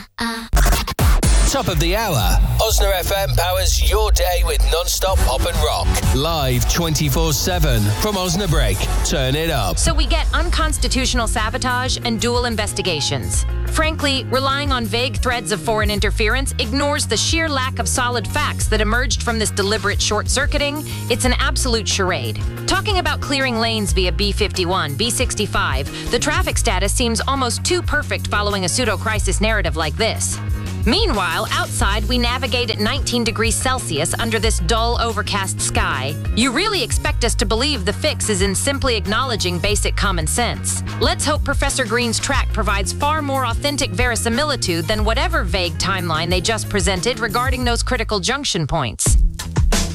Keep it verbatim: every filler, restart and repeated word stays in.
Top of the hour. Osna F M powers your day with non-stop pop and rock. Live twenty-four seven from Osnabrück. Turn it up. So we get unconstitutional sabotage and dual investigations. Frankly, relying on vague threads of foreign interference ignores the sheer lack of solid facts that emerged from this deliberate short-circuiting. It's an absolute charade. Talking about clearing lanes via B fifty-one, B sixty-five, the traffic status seems almost too perfect following a pseudo-crisis narrative like this. Meanwhile, outside, we navigate at nineteen degrees Celsius under this dull, overcast sky. You really expect us to believe the fix is in simply acknowledging basic common sense. Let's hope Professor Green's track provides far more authentic verisimilitude than whatever vague timeline they just presented regarding those critical junction points.